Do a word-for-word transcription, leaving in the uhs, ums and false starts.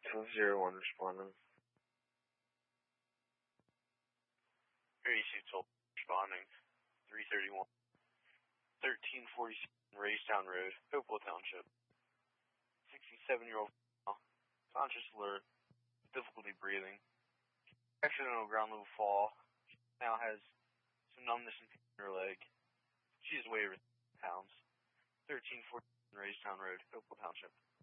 twelve zero one responding. Area C twelve responding. three thirty-one. thirteen forty-seven Raystown Road, Hopewell Township. sixty-seven-year-old female, conscious alert, difficulty breathing. Accidental ground level fall. She now has some numbness in her leg. She is weighed over pounds. thirteen forty-seven Raystown Road, Hopewell Township.